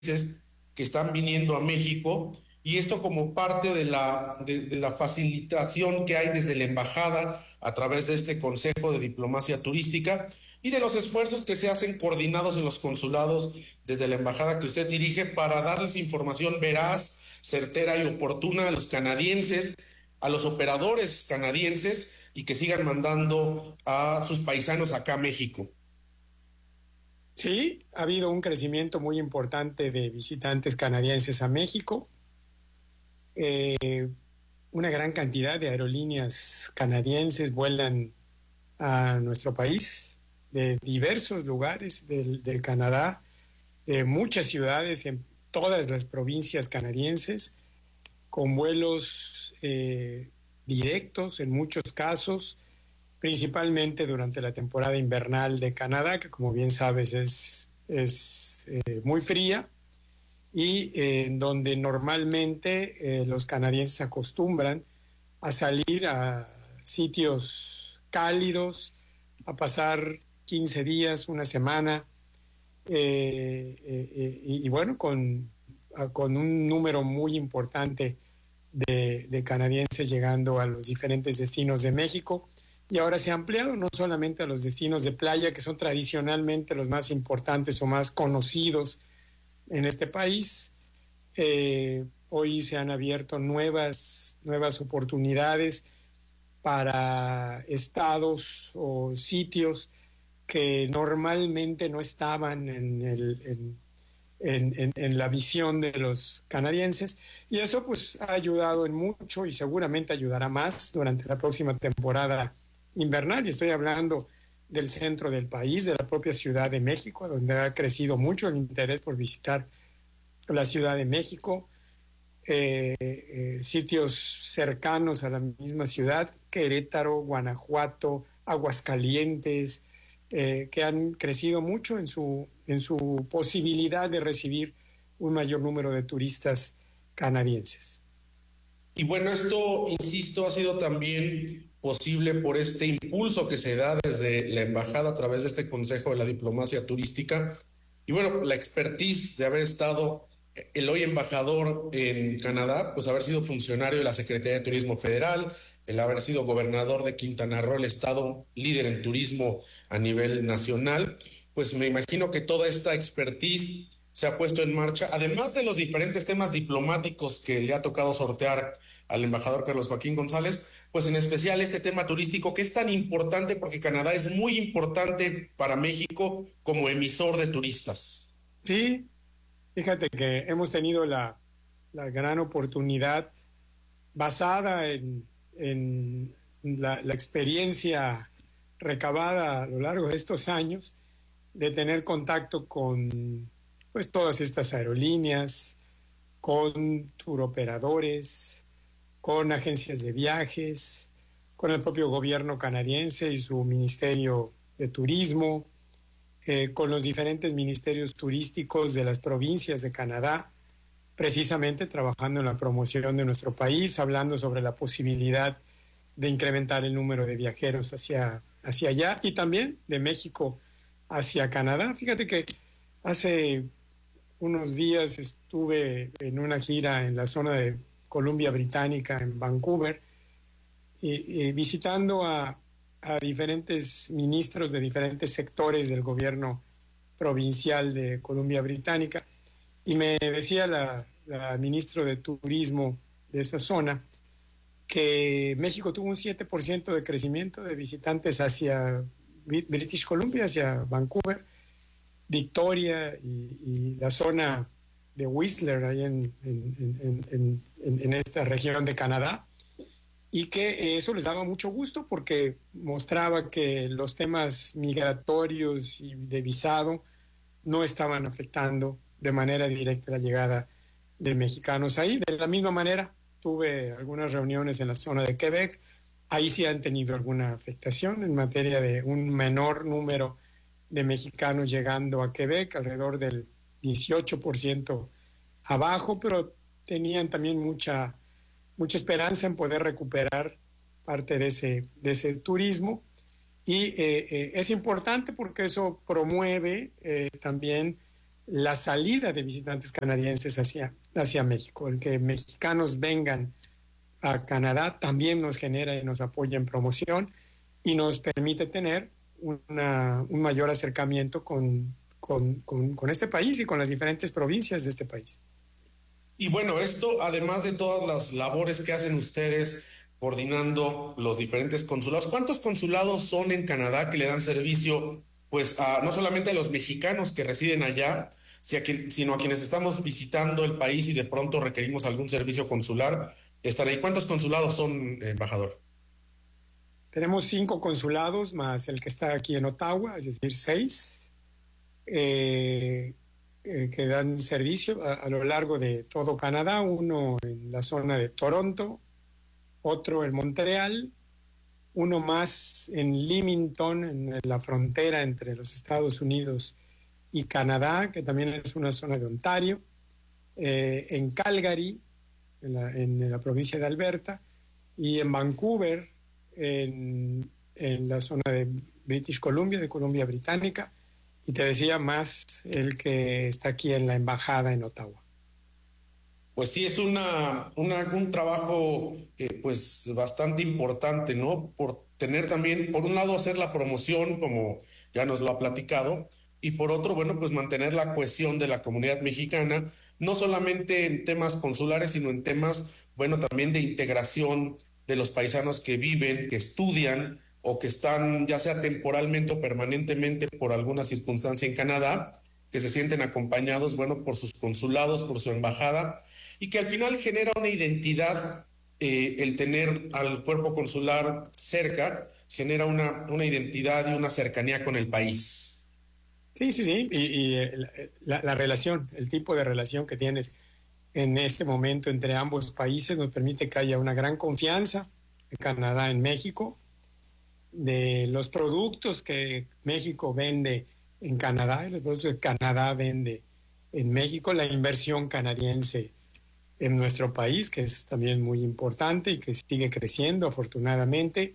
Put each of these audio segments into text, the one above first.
que están viniendo a México, y esto como parte de la facilitación que hay desde la embajada a través de este Consejo de Diplomacia Turística y de los esfuerzos que se hacen coordinados en los consulados desde la embajada que usted dirige para darles información veraz, certera y oportuna a los canadienses, a los operadores canadienses, y que sigan mandando a sus paisanos acá a México. Sí, ha habido un crecimiento muy importante de visitantes canadienses a México. Una gran cantidad de aerolíneas canadienses vuelan a nuestro país de diversos lugares del Canadá, de muchas ciudades en todas las provincias canadienses, con vuelos directos en muchos casos, principalmente durante la temporada invernal de Canadá, que como bien sabes es muy fría, y en donde normalmente los canadienses acostumbran a salir a sitios cálidos, a pasar 15 días, una semana, y bueno, con un número muy importante de canadienses llegando a los diferentes destinos de México. Y ahora se ha ampliado no solamente a los destinos de playa, que son tradicionalmente los más importantes o más conocidos en este país. Hoy se han abierto nuevas oportunidades para estados o sitios que normalmente no estaban en la visión de los canadienses, y eso pues ha ayudado en mucho y seguramente ayudará más durante la próxima temporada invernal. Y estoy hablando del centro del país, de la propia Ciudad de México, donde ha crecido mucho el interés por visitar la Ciudad de México, sitios cercanos a la misma ciudad, Querétaro, Guanajuato, Aguascalientes, que han crecido mucho en su posibilidad de recibir un mayor número de turistas canadienses. Y bueno, esto, insisto, ha sido también posible por este impulso que se da desde la embajada a través de este Consejo de la Diplomacia Turística. Y bueno, la expertise de haber estado el hoy embajador en Canadá, pues haber sido funcionario de la Secretaría de Turismo Federal, el haber sido gobernador de Quintana Roo, el estado líder en turismo a nivel nacional, pues me imagino que toda esta expertise se ha puesto en marcha, además de los diferentes temas diplomáticos que le ha tocado sortear al embajador Carlos Joaquín González, pues en especial este tema turístico que es tan importante porque Canadá es muy importante para México como emisor de turistas. Sí, fíjate que hemos tenido la gran oportunidad basada en la experiencia recabada a lo largo de estos años de tener contacto con pues todas estas aerolíneas, con turoperadores, con agencias de viajes, con el propio gobierno canadiense y su Ministerio de Turismo, con los diferentes ministerios turísticos de las provincias de Canadá, precisamente trabajando en la promoción de nuestro país, hablando sobre la posibilidad de incrementar el número de viajeros hacia allá y también de México hacia Canadá. Fíjate que hace unos días estuve en una gira en la zona de Columbia Británica, en Vancouver, y visitando a diferentes ministros de diferentes sectores del gobierno provincial de Columbia Británica, y me decía la ministra de Turismo de esa zona que México tuvo un 7% de crecimiento de visitantes hacia British Columbia, hacia Vancouver, Victoria y la zona de Whistler, ahí en esta región de Canadá, y que eso les daba mucho gusto porque mostraba que los temas migratorios y de visado no estaban afectando de manera directa la llegada de mexicanos ahí. De la misma manera, tuve algunas reuniones en la zona de Quebec. Ahí sí han tenido alguna afectación en materia de un menor número de mexicanos llegando a Quebec, alrededor del 18% abajo, pero tenían también mucha esperanza en poder recuperar parte de ese turismo. Y es importante porque eso promueve también la salida de visitantes canadienses hacia México. El que mexicanos vengan a Canadá también nos genera y nos apoya en promoción y nos permite tener un mayor acercamiento con este país y con las diferentes provincias de este país. Y bueno, esto además de todas las labores que hacen ustedes coordinando los diferentes consulados, ¿cuántos consulados son en Canadá que le dan servicio pues no solamente a los mexicanos que residen allá, sino a quienes estamos visitando el país y de pronto requerimos algún servicio consular? ¿Están ahí? ¿Cuántos consulados son, embajador? Tenemos 5 consulados más el que está aquí en Ottawa, es decir, 6, que dan servicio a lo largo de todo Canadá, uno en la zona de Toronto, otro en Montreal, uno más en Leamington, en la frontera entre los Estados Unidos y Canadá, que también es una zona de Ontario, en Calgary, en la provincia de Alberta, y en Vancouver, en la zona de British Columbia, de Columbia Británica, y te decía más el que está aquí en la embajada en Ottawa. Pues sí, es un trabajo pues bastante importante, ¿no? Por tener también, por un lado, hacer la promoción, como ya nos lo ha platicado, y por otro, bueno, pues mantener la cohesión de la comunidad mexicana, no solamente en temas consulares, sino en temas, bueno, también de integración de los paisanos que viven, que estudian o que están, ya sea temporalmente o permanentemente por alguna circunstancia en Canadá, que se sienten acompañados, bueno, por sus consulados, por su embajada, y que al final genera una identidad, el tener al cuerpo consular cerca, genera una identidad y una cercanía con el país. Sí, sí, sí, y la relación, el tipo de relación que tienes en este momento entre ambos países nos permite que haya una gran confianza de Canadá en México, de los productos que México vende en Canadá y los productos que Canadá vende en México, la inversión canadiense en nuestro país, que es también muy importante y que sigue creciendo afortunadamente.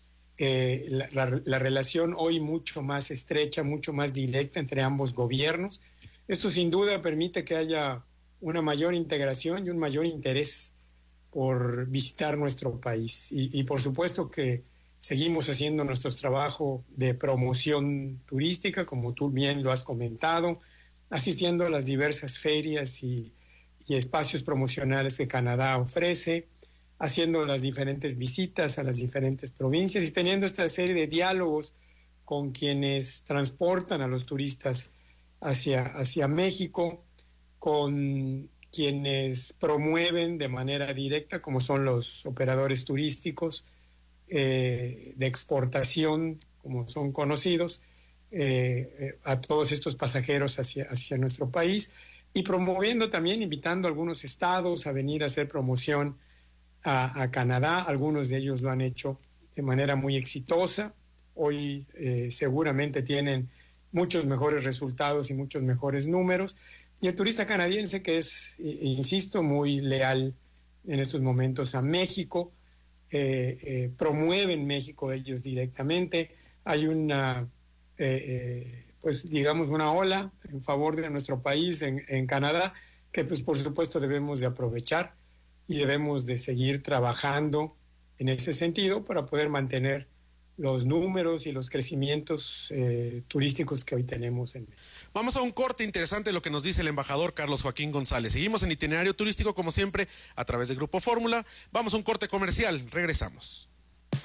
La relación hoy mucho más estrecha, mucho más directa entre ambos gobiernos. Esto sin duda permite que haya una mayor integración y un mayor interés por visitar nuestro país. Y por supuesto que seguimos haciendo nuestro trabajo de promoción turística, como tú bien lo has comentado, asistiendo a las diversas ferias y espacios promocionales que Canadá ofrece, haciendo las diferentes visitas a las diferentes provincias y teniendo esta serie de diálogos con quienes transportan a los turistas hacia México, con quienes promueven de manera directa, como son los operadores turísticos de exportación, como son conocidos, a todos estos pasajeros hacia nuestro país, y promoviendo también, invitando a algunos estados a venir a hacer promoción a Canadá. Algunos de ellos lo han hecho de manera muy exitosa. Hoy seguramente tienen muchos mejores resultados y muchos mejores números. Y el turista canadiense, que es, insisto, muy leal en estos momentos a México, promueven México ellos directamente. Hay una, pues digamos, una ola en favor de nuestro país en Canadá, que pues por supuesto debemos de aprovechar y debemos de seguir trabajando en ese sentido para poder mantener los números y los crecimientos turísticos que hoy tenemos en México. Vamos a un corte interesante, lo que nos dice el embajador Carlos Joaquín González. Seguimos en Itinerario Turístico, como siempre, a través de Grupo Fórmula. Vamos a un corte comercial, regresamos.